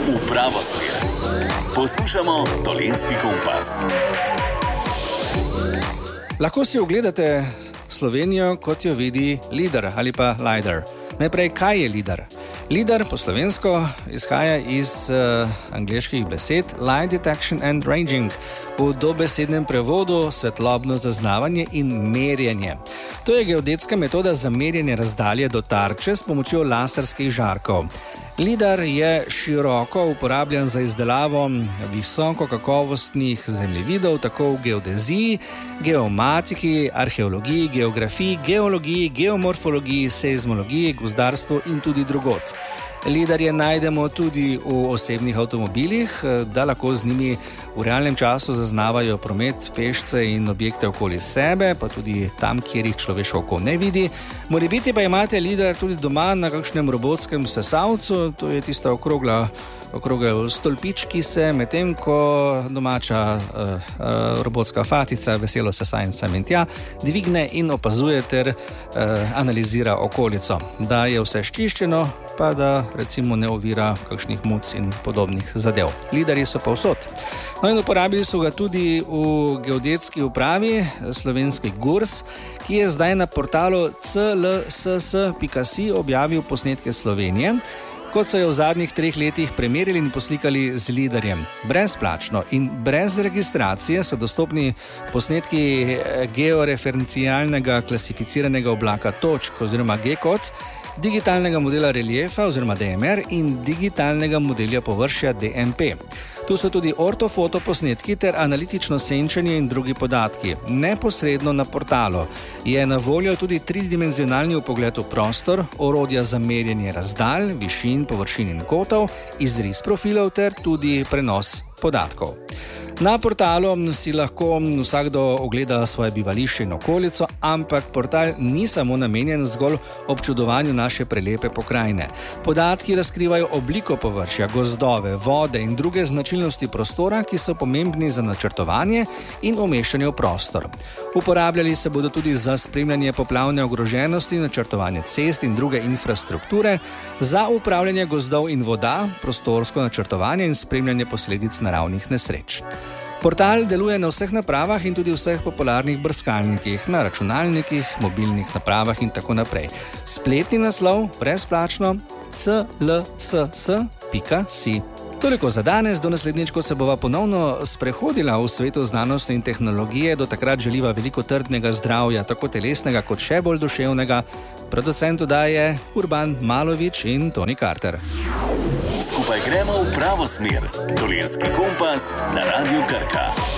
v pravo smer. Poslušamo Dolenjski kompas. Lahko si ogledate Slovenijo, kot jo vidi LIDAR ali pa LIDAR. Najprej, kaj je LIDAR? LIDAR po slovensko izhaja iz angleških besed Light Detection and Ranging, v dobesednem prevodu svetlobno zaznavanje in merjenje. To je geodetska metoda za merjenje razdalje do tarče s pomočjo laserskih žarkov. LIDAR je široko uporabljan za izdelavo visoko kakovostnih zemljevidov, tako v geodeziji, geomatiki, arheologiji, geografiji, geologiji, geomorfologiji, seizmologiji, gozdarstvu in tudi drugod. LIDAR-je najdemo tudi v osebnih avtomobilih, da lahko z njimi v realnem času zaznavajo promet, pešce in objekte okoli sebe, pa tudi tam, kjer jih človeško oko ne vidi. Morebiti pa imate LIDAR tudi doma na kakšnem robotskem sesalcu, to je tista okrogel stolpič, ki se medtem ko domača robotska fatica veselo sesa in sem in tja, dvigne in opazuje ter analizira okolico, da je vse sčiščeno, pa da recimo ne ovira kakšnih muc in podobnih zadev. LIDAR-ji so povsod. No in uporabili so ga tudi v geodetski upravi, slovenski GURS, ki je zdaj na portalu clss.si objavil posnetke Slovenije, kot so jo v zadnjih 3 letih premerili in poslikali z LIDAR-jem. Brezplačno in brez registracije so dostopni posnetki georeferencialnega klasificiranega oblaka točk oziroma G-kod, digitalnega modela reliefa oziroma DMR in digitalnega modela površja DMP. Tu so tudi ortofoto posnetki ter analitično senčenje in drugi podatki. Neposredno na portalu je na voljo tudi tridimenzionalni vpogled v prostor, orodja za merjenje razdalj, višin, površin in kotov, izris profilov ter tudi prenos podatkov. Na portalu si lahko vsakdo ogleda svoje bivališče in okolico, ampak portal ni samo namenjen zgolj občudovanju naše prelepe pokrajine. Podatki razkrivajo obliko površja, gozdove, vode in druge značilnosti prostora, ki so pomembni za načrtovanje in umeščanje v prostor. Uporabljali se bodo tudi za spremljanje poplavne ogroženosti, načrtovanje cest in druge infrastrukture, za upravljanje gozdov in voda, prostorsko načrtovanje in spremljanje posledic naravnih nesreč. Portal deluje na vseh napravah in tudi vseh popularnih brskalnikih, na računalnikih, mobilnih napravah in tako naprej. Spletni naslov brezplačno clss.si. Toliko za danes, do naslednjič, ko se bova ponovno sprehodila v svetu znanosti in tehnologije. Do takrat želiva veliko trdnega zdravja, tako telesnega kot še bolj duševnega. Producent oddaje Urban Malovič in Toni Carter. Skupaj gremo v pravo smer. Dolenjski kompas na Radiu Krka.